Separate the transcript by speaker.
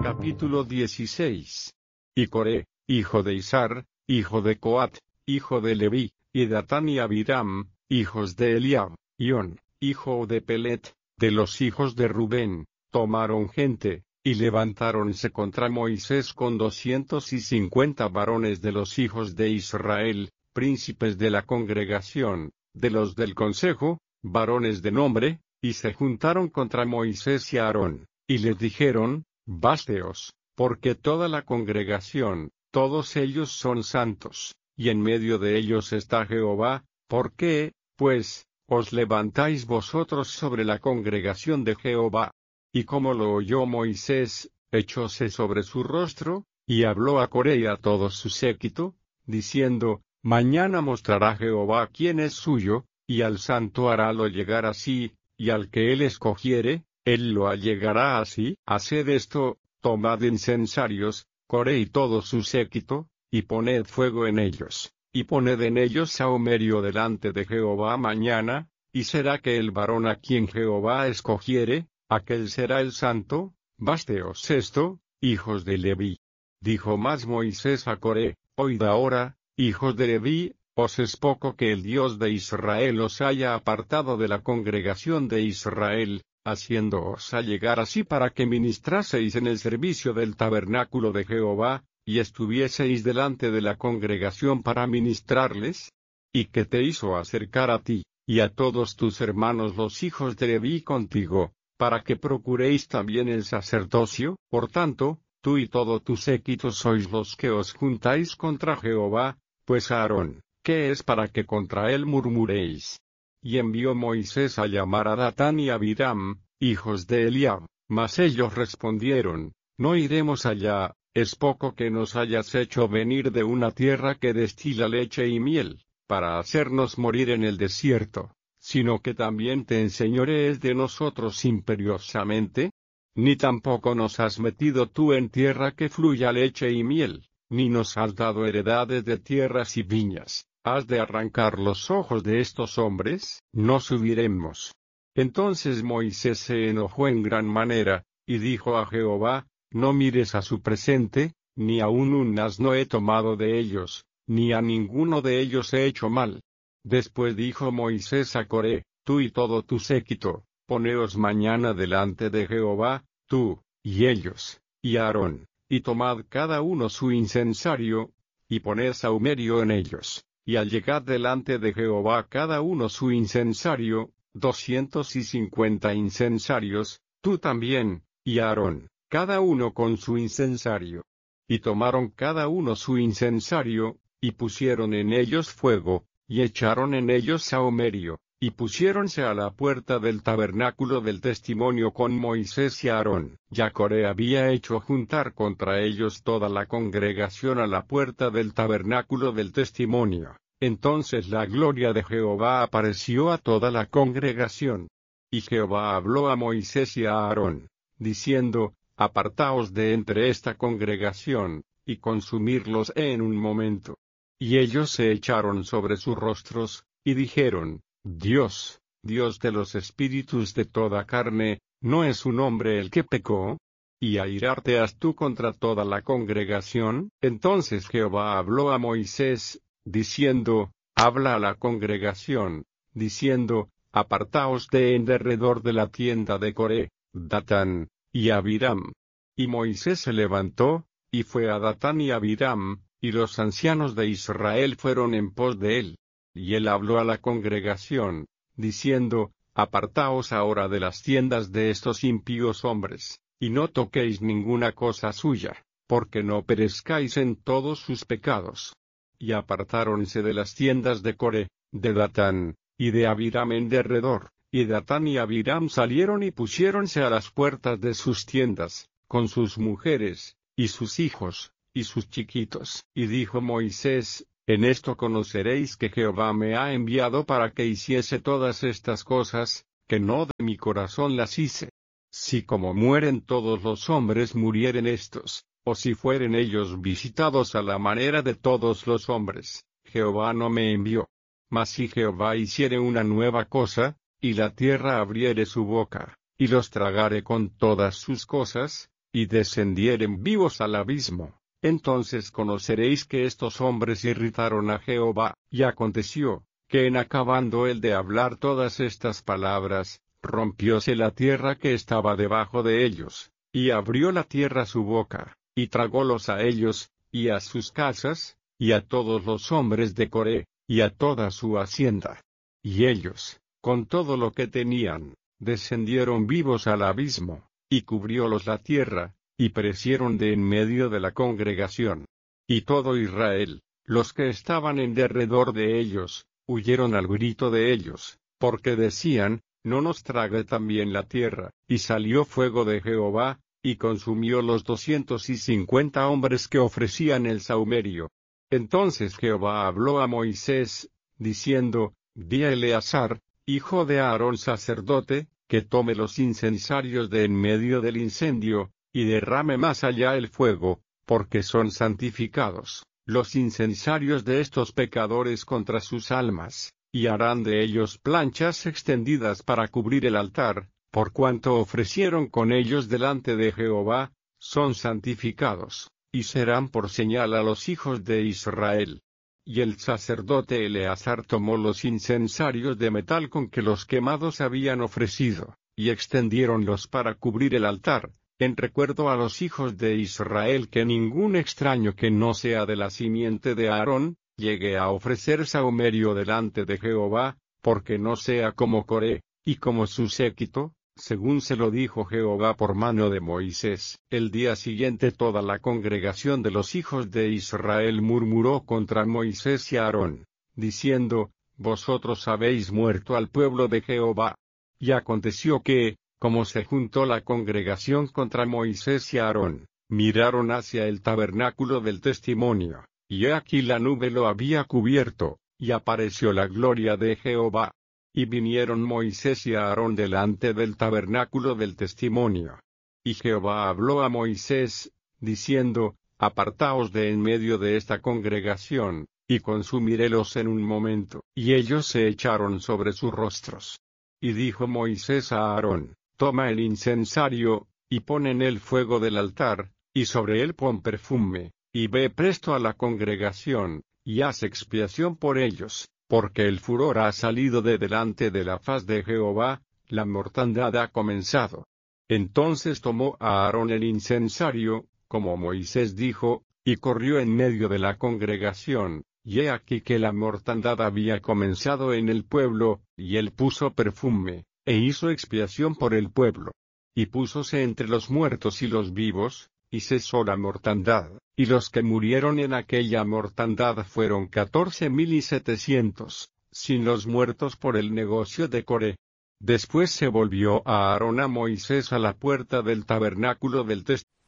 Speaker 1: Capítulo 16. Y Coré, hijo de Izar, hijo de Coat, hijo de Leví, y Datán y Abiram, hijos de Eliab, y On, hijo de Pelet, de los hijos de Rubén, tomaron gente, y levantáronse contra Moisés con 250 varones de los hijos de Israel, príncipes de la congregación, de los del consejo, varones de nombre, y se juntaron contra Moisés y Aarón, y les dijeron: Básteos, porque toda la congregación, todos ellos son santos, y en medio de ellos está Jehová. ¿Por qué, pues, os levantáis vosotros sobre la congregación de Jehová? Y como lo oyó Moisés, echóse sobre su rostro, y habló a Coré y a todo su séquito, diciendo: Mañana mostrará Jehová quién es suyo, y al santo harálo llegar así, y al que él escogiere, él lo allegará así. Haced esto: tomad incensarios, Coré y todo su séquito, y poned fuego en ellos, y poned en ellos sahumerio delante de Jehová mañana, y será que el varón a quien Jehová escogiere, aquel será el santo. Básteos esto, hijos de Leví. Dijo más Moisés a Coré: Oíd ahora, hijos de Leví, os es poco que el Dios de Israel os haya apartado de la congregación de Israel, haciéndoos allegar así para que ministraseis en el servicio del tabernáculo de Jehová, y estuvieseis delante de la congregación para ministrarles. ¿Y que te hizo acercar a ti, y a todos tus hermanos los hijos de Leví contigo, para que procuréis también el sacerdocio? Por tanto, tú y todo tu séquito sois los que os juntáis contra Jehová, pues Aarón, ¿qué es para que contra él murmuréis? Y envió Moisés a llamar a Datán y Abiram, hijos de Eliab, mas ellos respondieron: No iremos allá, es poco que nos hayas hecho venir de una tierra que destila leche y miel, para hacernos morir en el desierto, sino que también te enseñorees de nosotros imperiosamente. Ni tampoco nos has metido tú en tierra que fluya leche y miel, ni nos has dado heredades de tierras y viñas. ¿Has de arrancar los ojos de estos hombres? No subiremos. Entonces Moisés se enojó en gran manera, y dijo a Jehová: No mires a su presente, ni aun un asno he tomado de ellos, ni a ninguno de ellos he hecho mal. Después dijo Moisés a Coré: Tú y todo tu séquito, poneos mañana delante de Jehová, tú, y ellos, y Aarón, y tomad cada uno su incensario, y poned sahumerio en ellos. Y allegad delante de Jehová cada uno su incensario, 250 incensarios, tú también, y Aarón, cada uno con su incensario. Y tomaron cada uno su incensario, y pusieron en ellos fuego, y echaron en ellos sahumerio, y pusiéronse a la puerta del tabernáculo del testimonio con Moisés y Aarón. Ya Coré había hecho juntar contra ellos toda la congregación a la puerta del tabernáculo del testimonio. Entonces la gloria de Jehová apareció a toda la congregación. Y Jehová habló a Moisés y a Aarón, diciendo: Apartaos de entre esta congregación, y consumirlos en un momento. Y ellos se echaron sobre sus rostros, y dijeron: Dios, Dios de los espíritus de toda carne, ¿no es un hombre el que pecó? ¿Y airarte has tú contra toda la congregación? Entonces Jehová habló a Moisés, diciendo: Habla a la congregación, diciendo: Apartaos de en derredor de la tienda de Coré, Datán, y Abiram. Y Moisés se levantó, y fue a Datán y Abiram, y los ancianos de Israel fueron en pos de él. Y él habló a la congregación, diciendo: Apartaos ahora de las tiendas de estos impíos hombres, y no toquéis ninguna cosa suya, porque no perezcáis en todos sus pecados. Y apartáronse de las tiendas de Coré, de Datán, y de Abiram en derredor, y Datán y Abiram salieron y pusiéronse a las puertas de sus tiendas, con sus mujeres, y sus hijos, y sus chiquitos. Y dijo Moisés: En esto conoceréis que Jehová me ha enviado para que hiciese todas estas cosas, que no de mi corazón las hice. Si como mueren todos los hombres murieren estos, o si fueren ellos visitados a la manera de todos los hombres, Jehová no me envió. Mas si Jehová hiciere una nueva cosa, y la tierra abriere su boca, y los tragare con todas sus cosas, y descendieren vivos al abismo, entonces conoceréis que estos hombres irritaron a Jehová. Y aconteció, que en acabando él de hablar todas estas palabras, rompióse la tierra que estaba debajo de ellos, y abrió la tierra su boca, y tragólos a ellos, y a sus casas, y a todos los hombres de Coré, y a toda su hacienda. Y ellos, con todo lo que tenían, descendieron vivos al abismo, y cubriólos la tierra, y perecieron de en medio de la congregación. Y todo Israel, los que estaban en derredor de ellos, huyeron al grito de ellos, porque decían, no nos trague también la tierra. Y salió fuego de Jehová, y consumió los 250 hombres que ofrecían el sahumerio. Entonces Jehová habló a Moisés, diciendo, di a Eleazar, hijo de Aarón sacerdote, que tome los incensarios de en medio del incendio, y derrame más allá el fuego, porque son santificados, los incensarios de estos pecadores contra sus almas, y harán de ellos planchas extendidas para cubrir el altar, por cuanto ofrecieron con ellos delante de Jehová, son santificados, y serán por señal a los hijos de Israel. Y el sacerdote Eleazar tomó los incensarios de metal con que los quemados habían ofrecido, y extendiéronlos para cubrir el altar, en recuerdo a los hijos de Israel que ningún extraño que no sea de la simiente de Aarón, llegue a ofrecer sahumerio delante de Jehová, porque no sea como Coré, y como su séquito, según se lo dijo Jehová por mano de Moisés. El día siguiente toda la congregación de los hijos de Israel murmuró contra Moisés y Aarón, diciendo, vosotros habéis muerto al pueblo de Jehová. Y aconteció que, como se juntó la congregación contra Moisés y Aarón, miraron hacia el tabernáculo del testimonio, y he aquí la nube lo había cubierto, y apareció la gloria de Jehová. Y vinieron Moisés y Aarón delante del tabernáculo del testimonio. Y Jehová habló a Moisés, diciendo, apartaos de en medio de esta congregación, y consumirélos en un momento. Y ellos se echaron sobre sus rostros. Y dijo Moisés a Aarón, toma el incensario, y pon en él fuego del altar, y sobre él pon perfume, y ve presto a la congregación, y haz expiación por ellos, porque el furor ha salido de delante de la faz de Jehová, la mortandad ha comenzado. Entonces tomó a Aarón el incensario, como Moisés dijo, y corrió en medio de la congregación, y he aquí que la mortandad había comenzado en el pueblo, y él puso perfume, e hizo expiación por el pueblo. Y púsose entre los muertos y los vivos, y cesó la mortandad, y los que murieron en aquella mortandad fueron 14,700, sin los muertos por el negocio de Coré. Después se volvió a Aarón a Moisés a la puerta del tabernáculo del testimonio.